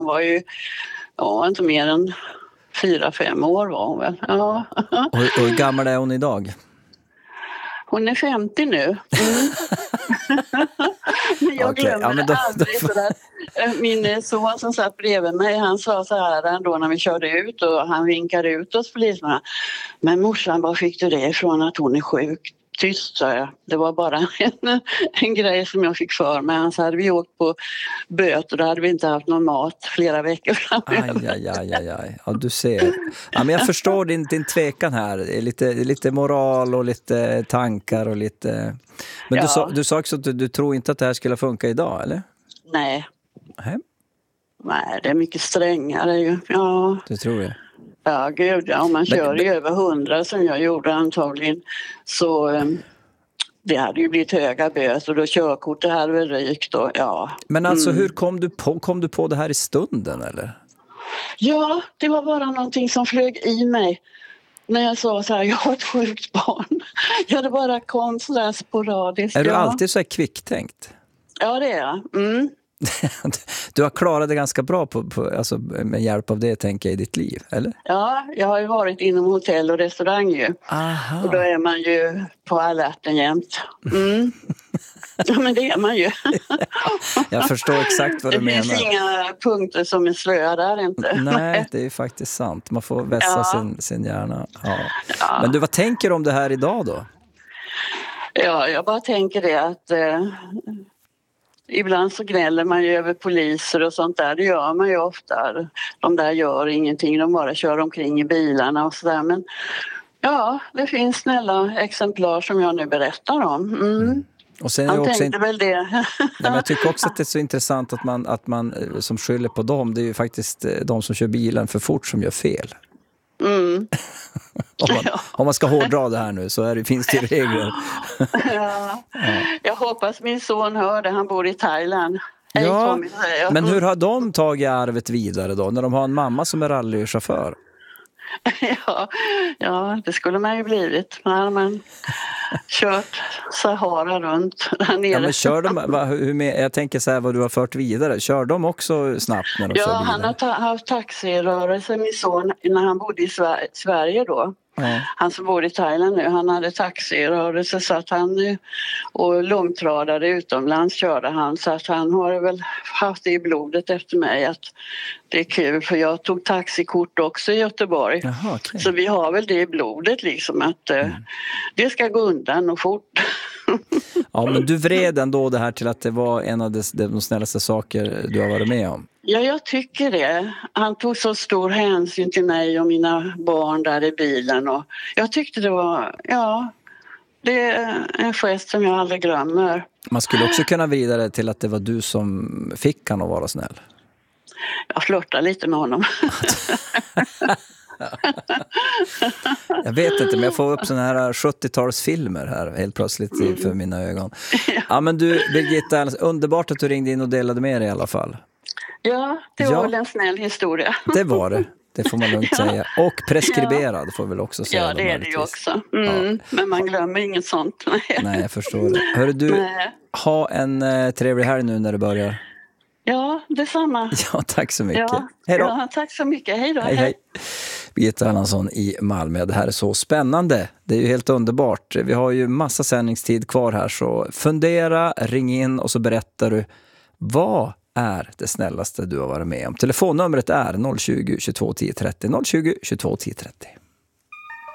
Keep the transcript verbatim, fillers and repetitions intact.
Hon var ju ja, inte mer än fyra, fem år var hon väl. Ja. Och, och hur gammal är hon idag? Hon är femtio nu. Mm. Men jag Okej, glömmer ja, men då- aldrig då- så där. Min son som satt bredvid mig, han sa så här ändå när vi körde ut och han vinkade ut oss poliserna. Men morsan, var fick du det ifrån att hon är sjuk? Tyst, sa jag. Det var bara en, en grej som jag fick för mig. Han sa, hade vi åkt på böter, då hade vi inte haft någon mat flera veckor framöver. Aj, aj, aj, aj, aj. Ja, du ser. Ja, men jag förstår din, din tvekan här. Det är lite, lite moral och lite tankar och lite... Men Ja. du, sa, du sa också att du, du tror inte att det här skulle funka idag, eller? Nej, Nej, nej, det är mycket strängare ju. Ja. du tror det. Ja, gud, ja, om man kör i över hundra som jag gjorde antagligen så um, det hade ju blivit höga böter och då körkortet hade väl rykt och ja. Men alltså, Mm. hur kom du på, kom du på det här i stunden, eller? Ja, det var bara någonting som flög i mig när jag sa så här, jag har ett sjukt barn. Ja, det bara kom sådär sporadiskt. Är du ja. alltid så här kvicktänkt? Ja, det är jag. Mm. Du har klarat det ganska bra på, på, alltså, med hjälp av det, tänker jag, i ditt liv, eller? Ja, jag har ju varit inom hotell och restaurang ju. Aha. Och då är man ju på alerten jämt. Mm. Ja, men det är man ju. Jag förstår exakt vad du Det menar. finns inga punkter som är slöa där inte. Nej, det är faktiskt sant. Man får vässa Ja. sin, sin hjärna. Ja. Ja. Men du, vad tänker du om det här idag då? Ja, jag bara tänker det att eh, ibland så gnäller man ju över poliser och sånt där. Det gör man ju ofta. De där gör ingenting, de bara kör omkring i bilarna och sådär. Men ja, det finns snälla exemplar som jag nu berättar om. Mm. Mm. Och sen är det Han också tänkte in... väl det. Nej, men jag tycker också att det är så intressant att man, att man eh, som skyller på dem, det är ju faktiskt eh, de som kör bilen för fort som gör fel. Mm. Om man, Ja. om man ska hårdra det här nu så är det, finns det ju regler. Ja. Jag hoppas min son hör det, han bor i Thailand. Hej, Ja, Tommy, säger jag. men hur har de tagit arvet vidare då, när de har en mamma som är rallychaufför? Ja, ja, det skulle man ju blivit. När man kört Sahara runt där nere. Ja, men kör de, va, hur med, jag tänker så här, vad du har fört vidare. Kör de också snabbt när de Ja, kör han har vidare? ta- haft taxirörelse, min son, när han bodde i Sver- Sverige då. Ja. Han som bor i Thailand nu, han hade taxirörelse så att han och långtradare utomlands körde han, så att han har väl haft det i blodet efter mig att det är kul, för jag tog taxikort också i Göteborg. Jaha, okej. Så vi har väl det i blodet liksom att eh, det ska gå undan och fort. Ja, men du vred ändå det här till att det var en av de, de snällaste saker du har varit med om. Ja, jag tycker det. Han tog så stor hänsyn till mig och mina barn där i bilen. Och jag tyckte det var, ja, det är en gest som jag aldrig glömmer. Man skulle också kunna vrida det till att det var du som fick han att vara snäll. Jag flörtar lite med honom. Jag vet inte, men jag får upp såna här sjuttiotalsfilmer här helt plötsligt mm. för mina ögon. Ja, men du, Birgitta, underbart att du ringde in och delade med dig i alla fall. Ja, det var Ja. väl en snäll historia. Det var det. Det får man lugnt Ja. säga. Och preskriberad får väl också säga. Ja, det är det ju möjligtvis. också. Mm. Ja. Men man glömmer inget sånt. Nej, jag förstår det. Hörru du, Nej. ha en eh, trevlig helg nu när det börjar. Ja, detsamma. Ja, tack så mycket. Ja, Hej då. ja, tack så mycket. Hej då. Hej, hej. Birgitta Erlandsson i Malmö. Det här är så spännande. Det är ju helt underbart. Vi har ju massa sändningstid kvar här, så fundera, ring in och så berättar du vad är det snällaste du har varit med om. Telefonnumret är noll tjugo, tjugotvå, tio trettio. noll tjugo, tjugotvå, tio trettio.